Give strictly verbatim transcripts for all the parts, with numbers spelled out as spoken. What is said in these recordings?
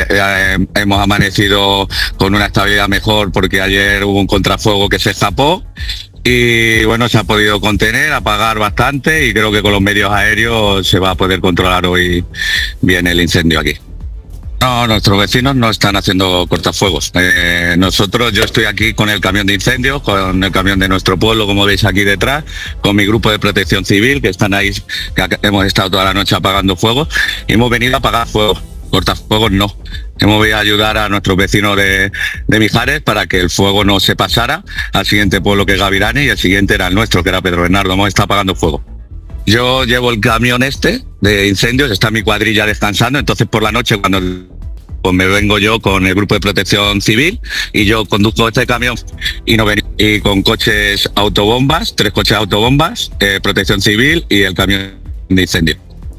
eh, hemos amanecido con una estabilidad mejor porque ayer hubo un contrafuego que se escapó y bueno, se ha podido contener, apagar bastante y creo que con los medios aéreos se va a poder controlar hoy bien el incendio aquí. No, nuestros vecinos no están haciendo cortafuegos. Eh, nosotros, yo estoy aquí con el camión de incendios, con el camión de nuestro pueblo, como veis aquí detrás, con mi grupo de protección civil, que están ahí, que hemos estado toda la noche apagando fuegos, y hemos venido a apagar fuegos. Cortafuegos no. Hemos venido a ayudar a nuestros vecinos de, de Mijares para que el fuego no se pasara al siguiente pueblo, que es Gavirani, y el siguiente era el nuestro, que era Pedro Bernardo. Hemos estado apagando fuego. Yo llevo el camión este de incendios, está mi cuadrilla descansando, entonces por la noche cuando pues me vengo yo con el grupo de protección civil y yo conduzco este camión y no ven y con coches autobombas, tres coches autobombas, eh, protección civil y el camión de incendio.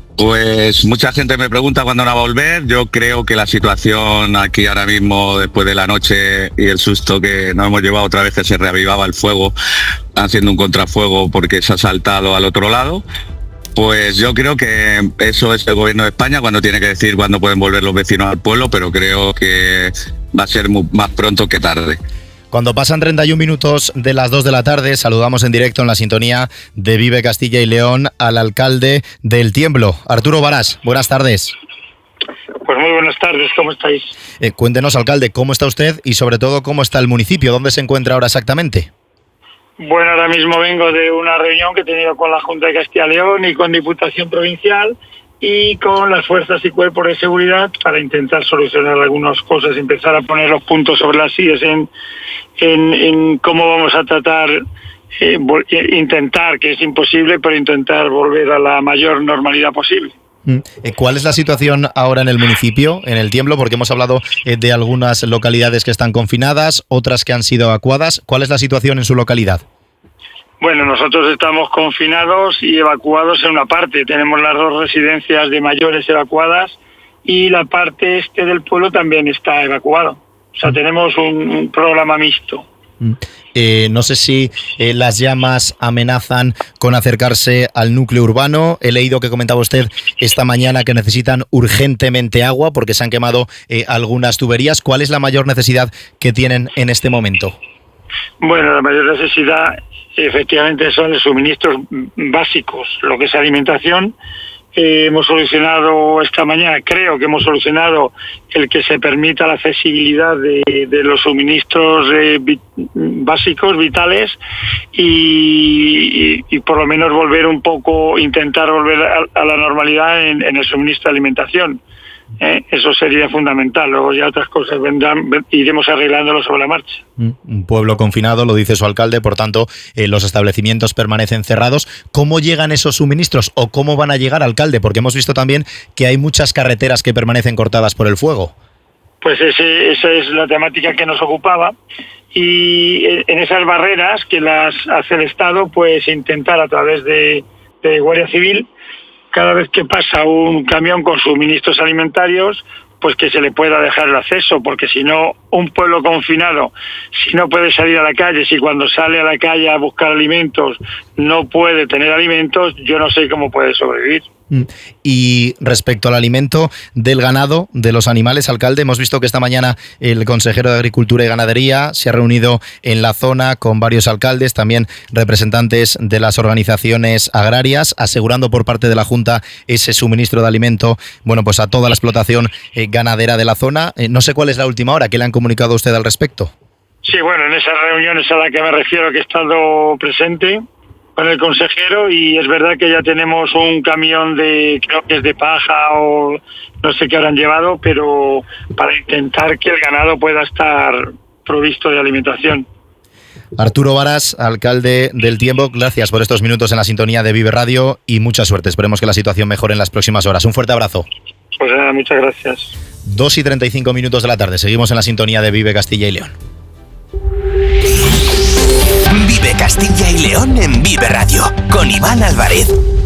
Pues mucha gente me pregunta cuándo van a volver. Yo creo que la situación aquí ahora mismo, después de la noche y el susto que nos hemos llevado otra vez, que se reavivaba el fuego, haciendo un contrafuego porque se ha saltado al otro lado, pues yo creo que eso es el gobierno de España cuando tiene que decir cuándo pueden volver los vecinos al pueblo, pero creo que va a ser muy, más pronto que tarde. Cuando pasan treinta y un minutos de las dos de la tarde, saludamos en directo en la sintonía de Vive Castilla y León al alcalde del Tiemblo, Arturo Varas. Buenas tardes. Pues muy buenas tardes, ¿cómo estáis? Eh, cuéntenos, alcalde, ¿cómo está usted y sobre todo cómo está el municipio? ¿Dónde se encuentra ahora exactamente? Bueno, ahora mismo vengo de una reunión que he tenido con la Junta de Castilla y León y con Diputación Provincial y con las fuerzas y cuerpos de seguridad para intentar solucionar algunas cosas, empezar a poner los puntos sobre las sillas en, en, en cómo vamos a tratar, eh, intentar, que es imposible, pero intentar volver a la mayor normalidad posible. ¿Cuál es la situación ahora en el municipio, en el Tiemblo? Porque hemos hablado de algunas localidades que están confinadas, otras que han sido evacuadas. ¿Cuál es la situación en su localidad? Bueno, nosotros estamos confinados y evacuados en una parte. Tenemos las dos residencias de mayores evacuadas y la parte este del pueblo también está evacuado. O sea, tenemos un, un programa mixto. Eh, no sé si eh, las llamas amenazan con acercarse al núcleo urbano. He leído que comentaba usted esta mañana que necesitan urgentemente agua porque se han quemado eh, algunas tuberías. ¿Cuál es la mayor necesidad que tienen en este momento? Bueno, la mayor necesidad efectivamente son los suministros básicos, lo que es alimentación. Eh, hemos solucionado esta mañana, creo que hemos solucionado el que se permita la accesibilidad de, de los suministros eh, vi, básicos, vitales, y, y, y por lo menos volver un poco, intentar volver a, a la normalidad en, en el suministro de alimentación. Eh, eso sería fundamental. Luego ya otras cosas vendrán, iremos arreglándolo sobre la marcha. Un pueblo confinado, lo dice su alcalde, por tanto eh, los establecimientos permanecen cerrados. ¿Cómo llegan esos suministros o cómo van a llegar, alcalde? Porque hemos visto también que hay muchas carreteras que permanecen cortadas por el fuego. Pues ese, esa es la temática que nos ocupaba, y en esas barreras que las hace el Estado, pues intentar a través de, de Guardia Civil, cada vez que pasa un camión con suministros alimentarios, pues que se le pueda dejar el acceso, porque si no, un pueblo confinado, si no puede salir a la calle, si cuando sale a la calle a buscar alimentos no puede tener alimentos, yo no sé cómo puede sobrevivir. Y respecto al alimento del ganado, de los animales, alcalde, hemos visto que esta mañana el consejero de Agricultura y Ganadería se ha reunido en la zona con varios alcaldes, también representantes de las organizaciones agrarias, asegurando por parte de la Junta ese suministro de alimento, bueno, pues a toda la explotación eh, ganadera de la zona. Eh, no sé cuál es la última hora, ¿qué le han comunicado a usted al respecto? Sí, bueno, en esas reuniones a las que me refiero que he estado presente con el consejero, y es verdad que ya tenemos un camión de, creo que es de paja o no sé qué habrán llevado, pero para intentar que el ganado pueda estar provisto de alimentación. Arturo Varas, alcalde del Tiemblo, gracias por estos minutos en la sintonía de Vive Radio y mucha suerte. Esperemos que la situación mejore en las próximas horas. Un fuerte abrazo. Pues nada, muchas gracias. dos y treinta y cinco minutos de la tarde. Seguimos en la sintonía de Vive Castilla y León. Vive Castilla y León en Vive Radio con Iván Álvarez.